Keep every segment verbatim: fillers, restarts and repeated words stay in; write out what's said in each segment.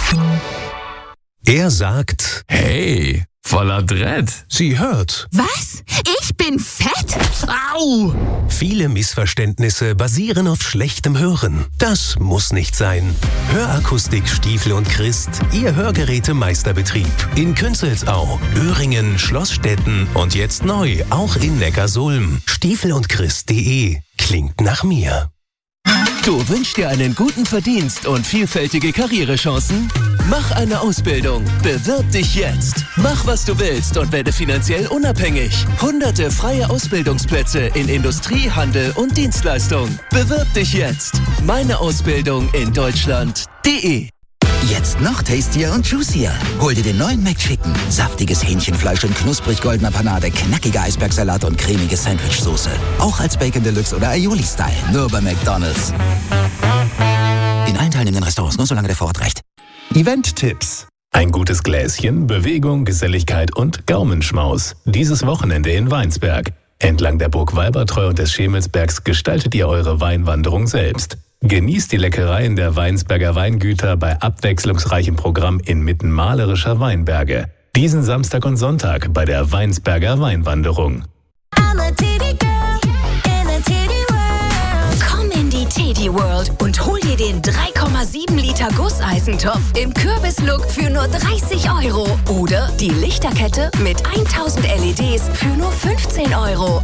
Er sagt, hey, voller Dread. Sie hört. Was? Ich bin fett? Au! Viele Missverständnisse basieren auf schlechtem Hören. Das muss nicht sein. Hörakustik Stiefel und Christ, Ihr Hörgerätemeisterbetrieb. In Künzelsau, Öhringen, Schlossstetten und jetzt neu auch in Neckarsulm. Stiefel und Christ punkt de. Klingt nach mir. Du wünschst dir einen guten Verdienst und vielfältige Karrierechancen? Mach eine Ausbildung. Bewirb dich jetzt. Mach, was du willst und werde finanziell unabhängig. Hunderte freie Ausbildungsplätze in Industrie, Handel und Dienstleistung. Bewirb dich jetzt. Meine Ausbildung in Deutschland punkt de. Jetzt noch tastier und juicier. Hol dir den neuen McChicken. Saftiges Hähnchenfleisch in knusprig goldener Panade, knackiger Eisbergsalat und cremige Sandwichsoße. Auch als Bacon Deluxe oder Aioli-Style. Nur bei McDonald's. In allen teilnehmenden Restaurants, nur solange der Vorort reicht. Event-Tipps. Ein gutes Gläschen, Bewegung, Geselligkeit und Gaumenschmaus. Dieses Wochenende in Weinsberg. Entlang der Burg Weibertreu und des Schemelsbergs gestaltet ihr eure Weinwanderung selbst. Genießt die Leckereien der Weinsberger Weingüter bei abwechslungsreichem Programm inmitten malerischer Weinberge. Diesen Samstag und Sonntag bei der Weinsberger Weinwanderung. Komm in die Teddy World und hol dir den drei Komma sieben Liter Gusseisentopf im Kürbislook für nur dreißig Euro. Oder die Lichterkette mit tausend L E Ds für nur fünfzehn Euro.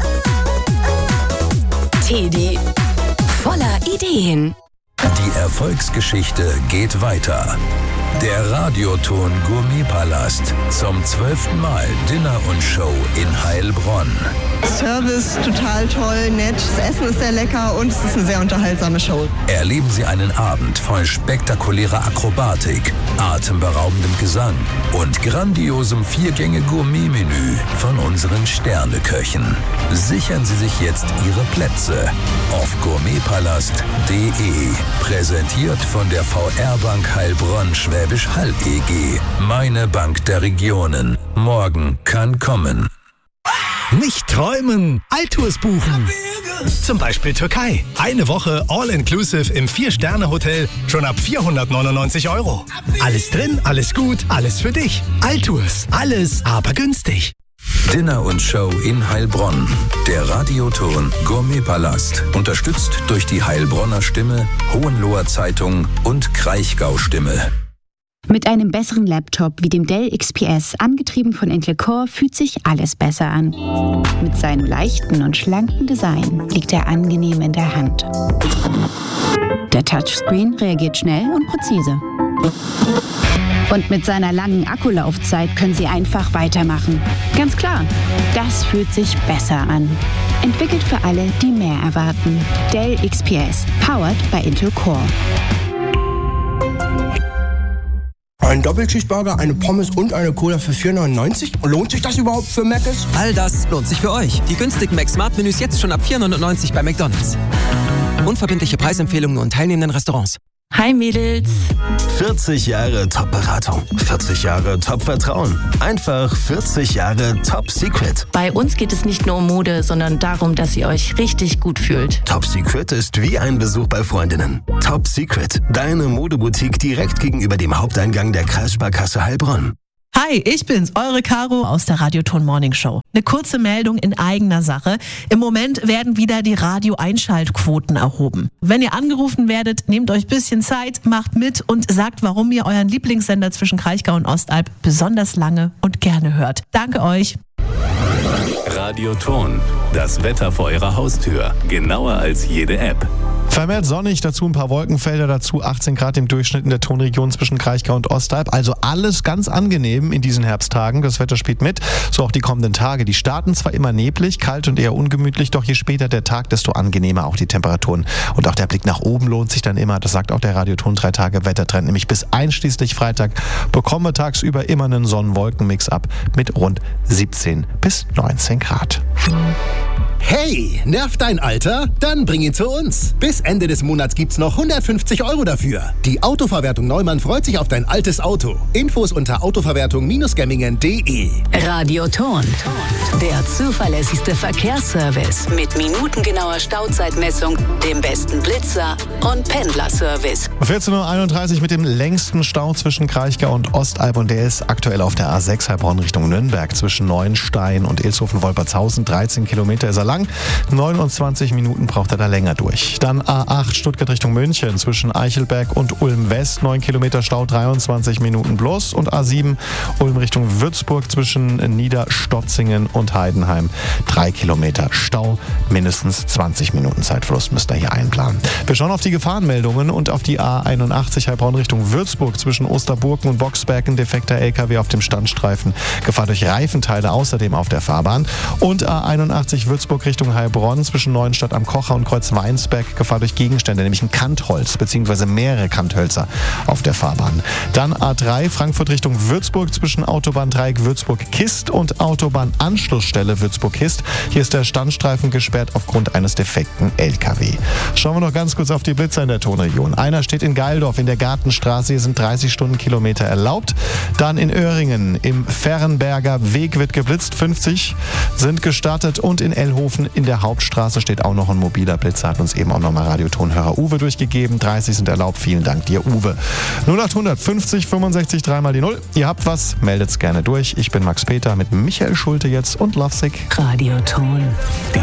Teddy. Voller Ideen. Die Erfolgsgeschichte geht weiter. Der Radioton Gourmetpalast. Zum zwölften Mal Dinner und Show in Heilbronn. Service total toll, nett, das Essen ist sehr lecker und es ist eine sehr unterhaltsame Show. Erleben Sie einen Abend voll spektakulärer Akrobatik, atemberaubendem Gesang und grandiosem Viergänge-Gourmet-Menü von unseren Sterneköchen. Sichern Sie sich jetzt Ihre Plätze auf gourmetpalast punkt de. Präsentiert von der V R-Bank Heilbronn Schwäbisch Hall E G. Meine Bank der Regionen. Morgen kann kommen. Nicht träumen, Altours buchen. Zum Beispiel Türkei. Eine Woche All-Inclusive im Vier-Sterne-Hotel schon ab vierhundertneunundneunzig Euro. Alles drin, alles gut, alles für dich. Altours, alles aber günstig. Dinner und Show in Heilbronn. Der Radioton Gourmetpalast. Unterstützt durch die Heilbronner Stimme, Hohenloher Zeitung und Kraichgau Stimme. Mit einem besseren Laptop wie dem Dell X P S, angetrieben von Intel Core, fühlt sich alles besser an. Mit seinem leichten und schlanken Design liegt er angenehm in der Hand. Der Touchscreen reagiert schnell und präzise. Und mit seiner langen Akkulaufzeit können Sie einfach weitermachen. Ganz klar, das fühlt sich besser an. Entwickelt für alle, die mehr erwarten. Dell X P S, powered by Intel Core. Ein Doppelcheeseburger, eine Pommes und eine Cola für vier neunundneunzig? Lohnt sich das überhaupt für Mc's? All das lohnt sich für euch. Die günstigen Mac Smart Menüs jetzt schon ab vier neunundneunzig bei McDonald's. Unverbindliche Preisempfehlungen nur in teilnehmenden Restaurants. Hi Mädels. vierzig Jahre Top-Beratung. vierzig Jahre Top-Vertrauen. Einfach vierzig Jahre Top-Secret. Bei uns geht es nicht nur um Mode, sondern darum, dass ihr euch richtig gut fühlt. Top-Secret ist wie ein Besuch bei Freundinnen. Top-Secret, deine Modeboutique direkt gegenüber dem Haupteingang der Kreissparkasse Heilbronn. Hi, ich bin's, eure Caro aus der Radioton Morning Show. Eine kurze Meldung in eigener Sache. Im Moment werden wieder die Radio-Einschaltquoten erhoben. Wenn ihr angerufen werdet, nehmt euch ein bisschen Zeit, macht mit und sagt, warum ihr euren Lieblingssender zwischen Kraichgau und Ostalb besonders lange und gerne hört. Danke euch. Radioton, das Wetter vor eurer Haustür. Genauer als jede App. Vermehrt sonnig, dazu ein paar Wolkenfelder, dazu achtzehn Grad im Durchschnitt in der Tonregion zwischen Kraichgau und Ostalb. Also alles ganz angenehm in diesen Herbsttagen. Das Wetter spielt mit, so auch die kommenden Tage. Die starten zwar immer neblig, kalt und eher ungemütlich, doch je später der Tag, desto angenehmer auch die Temperaturen. Und auch der Blick nach oben lohnt sich dann immer. Das sagt auch der Radioton drei Tage Wettertrend. Nämlich bis einschließlich Freitag bekommen wir tagsüber immer einen Sonnen-Wolken-Mix ab mit rund siebzehn bis neunzehn Grad. Hey, nervt dein Alter? Dann bring ihn zu uns. Bis Ende des Monats gibt's noch hundertfünfzig Euro dafür. Die Autoverwertung Neumann freut sich auf dein altes Auto. Infos unter autoverwertung Gemmingen punkt de. Radio Ton. Der zuverlässigste Verkehrsservice mit minutengenauer Stauzeitmessung, dem besten Blitzer und Pendlerservice. vierzehn Uhr einunddreißig mit dem längsten Stau zwischen Kraichgau und Ostalb und der ist aktuell auf der A sechs Heilbronn Richtung Nürnberg zwischen Neuenstein und Ilshofen-Wolpertshausen. dreizehn Kilometer ist er lang, neunundzwanzig Minuten braucht er da länger durch. Dann A acht Stuttgart Richtung München zwischen Eichelberg und Ulm West, neun Kilometer Stau, dreiundzwanzig Minuten bloß. Und A sieben Ulm Richtung Würzburg zwischen Niederstotzingen und Heidenheim, drei Kilometer Stau, mindestens zwanzig Minuten Zeitverlust müsst ihr hier einplanen. Wir schauen auf die Gefahrenmeldungen und auf die A einundachtzig Heilbronn Richtung Würzburg zwischen Osterburken und Boxberg, ein defekter L K W auf dem Standstreifen, Gefahr durch Reifenteile außerdem auf der Fahrbahn. Und A einundachtzig Würzburg Richtung Heilbronn zwischen Neuenstadt am Kocher und Kreuz Weinsberg, Gefahr durch Gegenstände, nämlich ein Kantholz bzw. mehrere Kanthölzer auf der Fahrbahn. Dann A drei Frankfurt Richtung Würzburg zwischen Autobahndreieck Würzburg-Kist und Autobahnanschlussstelle Würzburg-Kist. Hier ist der Standstreifen gesperrt aufgrund eines defekten L K W. Schauen wir noch ganz kurz auf die Blitzer in der Tonregion. Einer steht in Geildorf in der Gartenstraße, hier sind dreißig Stundenkilometer erlaubt. Dann in Öhringen im Ferrenberger Weg wird geblitzt, fünfzig sind gestartet und in Ellhofen in der Hauptstraße steht auch noch ein mobiler Blitzer, hat uns eben auch nochmal Radiotonhörer Uwe durchgegeben. dreißig sind erlaubt, vielen Dank dir Uwe. null achthundert fünfzig fünfundsechzig dreimal die Null. Ihr habt was, meldet's gerne durch. Ich bin Max Peter mit Michael Schulte jetzt und Lovesick. Radioton. Die